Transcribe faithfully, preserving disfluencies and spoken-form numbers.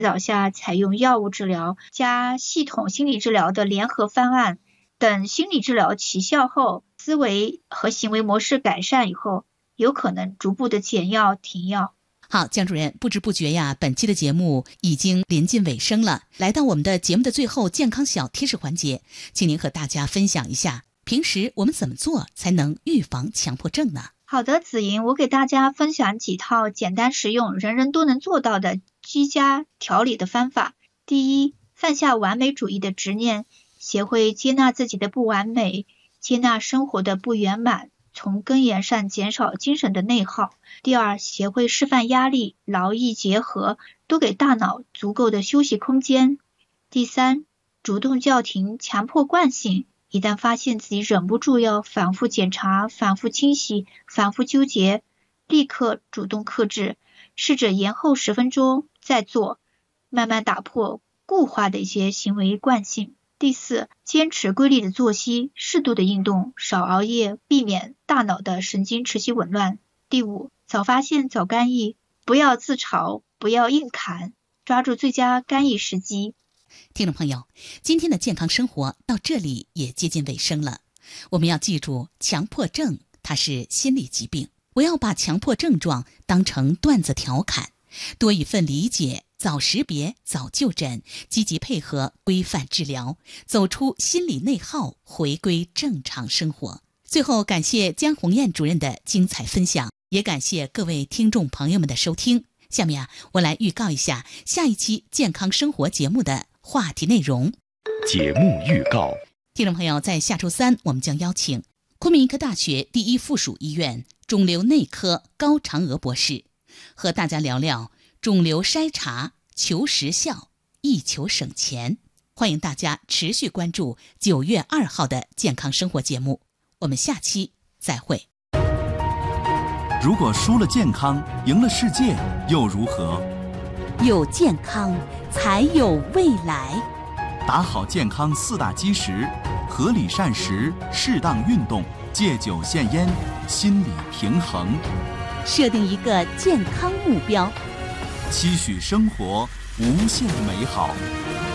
导下采用药物治疗加系统心理治疗的联合方案，等心理治疗起效后，思维和行为模式改善以后，有可能逐步的减药停药。 好，江主任，不知不觉呀，本期的节目已经临近尾声了。来到我们的节目的最后，健康小贴士环节，请您和大家分享一下，平时我们怎么做才能预防强迫症呢？ 好的，子莹，我给大家分享几套简单实用、人人都能做到的居家调理的方法。第一，放下完美主义的执念，学会接纳自己的不完美，接纳生活的不圆满，从根源上减少精神的内耗。第二，学会释放压力，劳逸结合，多给大脑足够的休息空间。第三，主动叫停强迫惯性，一旦发现自己忍不住要反复检查、反复清洗、反复纠结，立刻主动克制，试着延后十分钟再做，慢慢打破固化的一些行为惯性。第四，坚持规律的作息，适度的运动，少熬夜，避免大脑的神经持续紊乱。第五，早发现早干预，不要自嘲，不要硬砍，抓住最佳干预时机。 听众朋友，今天的健康生活到这里也接近尾声了。我们要记住，强迫症它是心理疾病，不要把强迫症状当成段子调侃，多一份理解，早识别，早就诊，积极配合规范治疗，走出心理内耗，回归正常生活。最后，感谢江红艳主任的精彩分享，也感谢各位听众朋友们的收听。下面啊，我来预告一下下一期健康生活节目的话题内容。 节目预告， 听众朋友，在下周三，我们将邀请昆明医科大学第一附属医院肿瘤内科高嫦娥博士，和大家聊聊肿瘤筛查求实效，亦求省钱。欢迎大家持续关注九月二号的健康生活节目，我们下期再会。 如果输了健康，赢了世界，又如何？ 有健康，才有未来。 打好健康四大基石：合理膳食、适当运动、戒酒限烟、心理平衡。 设定一个健康目标， 期许生活无限美好。